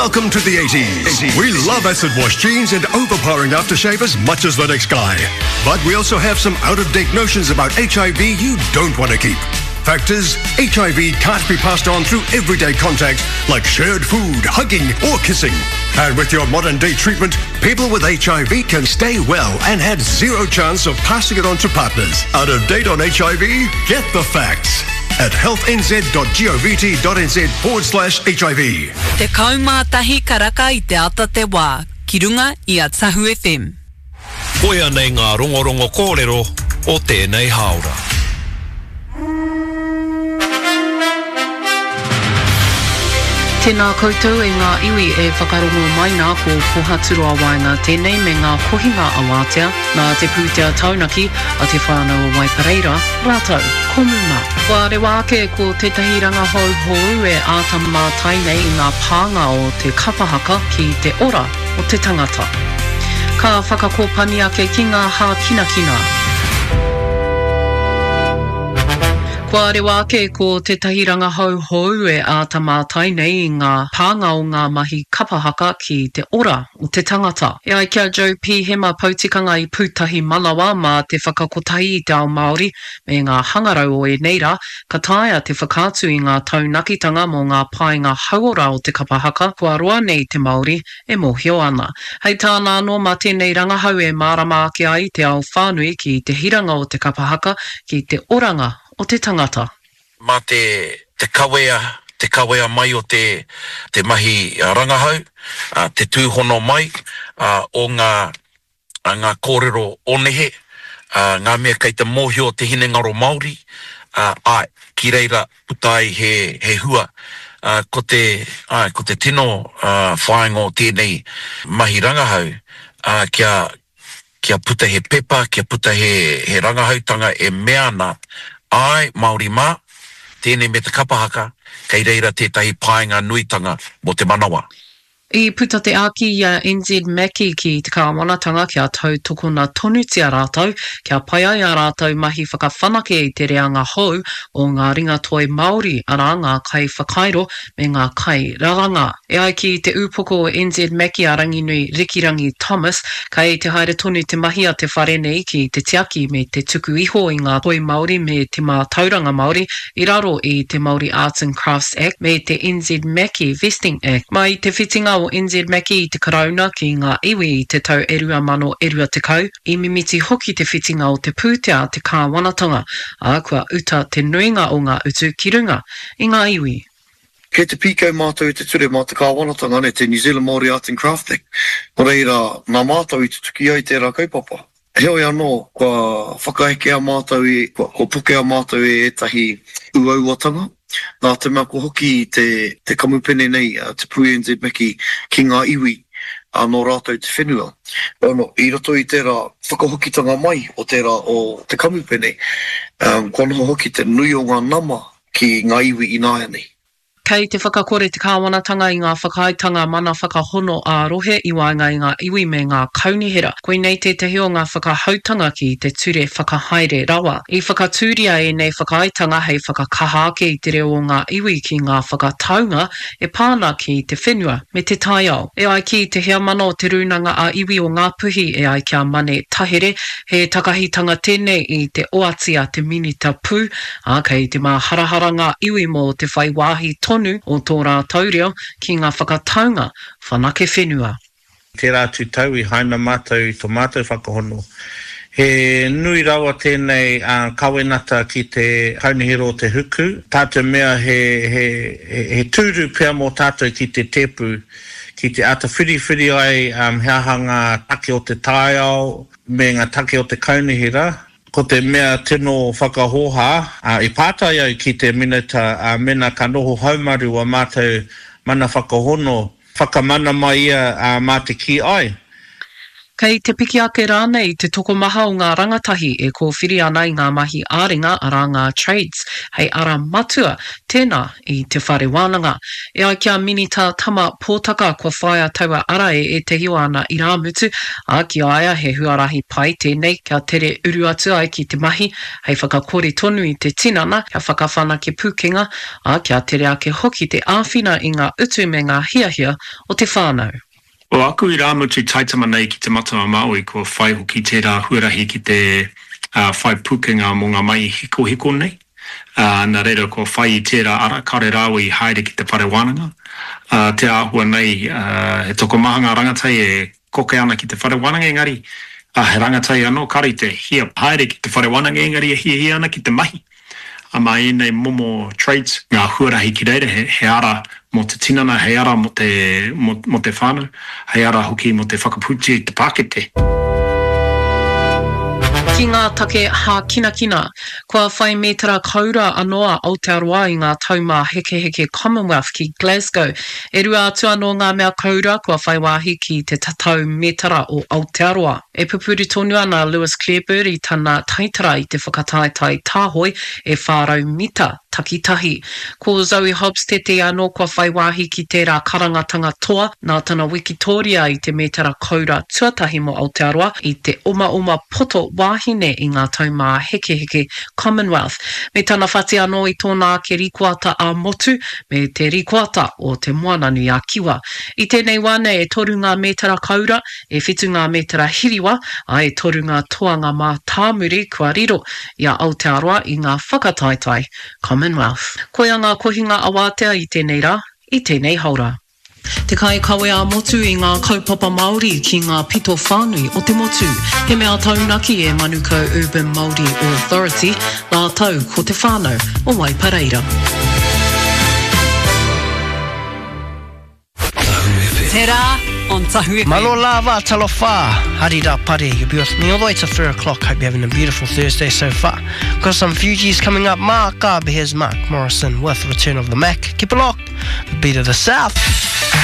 Welcome to the 80s. We love acid wash jeans and overpowering aftershave as much as the next guy. But we also have some out-of-date notions about HIV you don't want to keep. Fact is, HIV can't be passed on through everyday contact like shared food, hugging or kissing. And with your modern-day treatment, people with HIV can stay well and have zero chance of passing it on to partners. Out of date on HIV? Get the facts at healthnz.gov.nz/HIV. Te kaumātahi karaka I te ata te wā, ki runga I a Tahu FM. Koia nei ngā rongorongo kōrero o tēnei haora. Tēnā koutou e ngā iwi e whakarongo mai nā ko Pohaturoa Waenga tēnei me ngā kohinga awātea nā te pūtea taunaki a te whānau Waipareira, rātou, komuma. Wa rewa ake ko tētahi ranga hauhou e ātama tainei I ngā pānga o te kapahaka ki te ora o te tangata. Ka whakakopani ake ki ngā hā kinakina. Kua rewa ake ko tētahi ranga hauhou e ātamatai nei I ngā pānga o ngā mahi kapahaka ki te ora o te tangata. E ai kia Joe P. Hema pautikanga I pūtahi Malawa mā te whakakotahi I te ao Māori me ngā hangarau o e neira, ka taia te whakātu I ngā taunakitanga mō ngā painga hauora o te kapahaka, kua roa nei te Māori e mōhio ana. Hei tāna anō mā tēnei rangahau e mārama ake ai te ao whānui ki te hiranga o te kapahaka ki te oranga o te tangata. Mā te kawea mai o te mahi rangahau, te tūhono mai o ngā kōrero onehe, ngā mea kei te mōhio te hinengaro Māori, ai, ki reira putai he hua, ko te tino whaenga o tēnei mahi rangahau, kia puta he pepa, kia puta he rangahautanga e meana, ai, Māori mā, tēnei me te kapahaka, kei reira tētahi painga nuitanga mo te manawa. I puta te aki I NZ Maki ki te kāwanatanga kia tau tokona tonutia rātou, kia pai ai a rātou mahi whakawhanake I te reanga hou o ngā ringa toi Māori ara ngā kai whakairo me ngā kai raranga. E ai ki te upoko o NZ Maki a ranginui Rikirangi Thomas, kai te haere tonu te mahi a te wharenei ki te tiaki me te tuku iho I ngā toi Māori me te mā tauranga Māori I raro I te Māori Arts and Crafts Act me te NZ Maki Vesting Act. Mai te whitinga o NZ Maki I te karauna ki ngā iwi I te tau 2020, I mimiti hoki te whitinga o te pūtea te kāwanatanga, a kua uta te nuinga o ngā utu ki runga I ngā iwi. Kei te pīkau mātou I te ture mā te kāwanatanga ne te New Zealand Māori Arts and Crafts Act. Ko reira, nā mātou I te tuki ai tērā kaupapa. Heoi anō, kua whakaeke a mātou kua puke a mātou tahi uauatanga. Nā te mea ko hoki te kamupene nei, te pui NZ Maki ki ngā iwi no rātou te whenua. I roto I tērā whakahokitanga mai o tērā o te kamupene, kua noho hoki te nui o ngā nama ki ngā iwi I nāia nei. Kei te whakakore te kāwanatanga I ngā whakaitanga mana whakahono a rohe I waenga I ngā iwi me ngā kaunihera. Koe nei te o ngā whakahautanga ki te ture whakahaere rawa. I whakatūria nei whakaitanga hei whakakaha ake I te reo o ngā iwi ki ngā whakataunga e pāna ki te whenua me te taiao. E ai ki te hea mana o te runanga a iwi o ngā puhi e ai kia mane tahere he takahitanga tēnei I te oatia te minita pū, a kei te mā harahara ngā iwi mo te whai wāhi tonu o tō rātou reo ki ngā whakataunga whanake whenua. Te rātu tau I haina mātou I tō mātou whakahono. He nui rawa tēnei kawenata ki te kaunihero o te huku. Tātou mea he tūru pia mō tātou ki te tepu, ki te ata whiri ai heaha ngā take o te taiao, me ngā take o te kaunihera. Ko te mea tino whakahoha, I pātai au ki te minata mena ka noho haumaru a mātou mana whakahono, whakamana mai ia mā te ki ai. Kei te piki ake rānei te tokomaha o ngā rangatahi e kōwhiri ana i ngā mahi āringa ara ngā trades, hei ara matua, tēnā i te whare wānanga. E ai kia minita tama pōtaka kua whaia taua ara e te hiwa ana i rāmutu, a ki aia he huarahi pai tēnei kia tere uru atu ai ki te mahi, hei whakakore tonu i te tinana, kia whakawhana ke pūkenga, a kia tere ake hoki te āwhina i ngā utu me ngā hiahia o te whānau. O aku i rāmutu taitama nei ki te matama Māui kua whai hoki tērā huarahi ki te whai pukenga mō ngā mai hiko nei. Nā reira kua whai i tērā ara kare rāwi haere ki te whare wānanga. Te āhua nei he toko maha ngā rangatai e koke ana ki te whare wānanga engari. He rangatai anō kari te hia haere ki te whare wānanga engari e hia ana ki te mahi. Ama e nei momo trades ngā huarahi ki reira he ara mo te tinana, he ara mo te whānau, he ara hoki mo te whakaputi te pākete. Ki ngā take hā kina, kua whai metara kaura anoa Aotearoa i ngā tauma heke Commonwealth ki Glasgow. E rua atu anō ngā mea kaura kua whai wāhi ki te tatau metara o Aotearoa. E pupuri tonu ana Lewis Clareburn i tana taitara i te whakataitai tāhoi e whārau mita takitahi. Ko Zoe Hobbs te anō kua whai wāhi ki tērā karangatanga toa nā tana Wikitoria i te metara kaura tuatahi mo Aotearoa i te oma poto wāhine i ngā tauma heke Commonwealth. Me tana whati anō i tōna ke rikuata a motu me te rikuata o te moananu a kiwa. I tēnei wane e toru ngā metara kaura, e whitu ngā metara hiriwa, a e toru ngā toanga mā tāmuri kua riro i a Aotearoa i ngā whakataitai Commonwealth. Koia ngā kohinga awatea i tēnei rā, i tēnei haura. Te kai kawe a motu i ngā kaupapa Māori ki ngā pito whānui o te motu. He mea taunaki e Manuka Urban Māori Authority, nā tau ko te whānau o Waipareira. Te rā on Tahu FM. Malo lava talofa. Harira pare. You'll be with me all the way to 3 o'clock. Hope you're having a beautiful Thursday so far. Got some Fugees coming up. Mark Garber. Here's Mark Morrison with Return of the Mac. Keep it locked. The beat of the South.